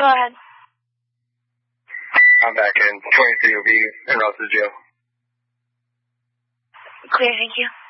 Go ahead. I'm back in 23 OB in Ross's jail. Clear, thank you.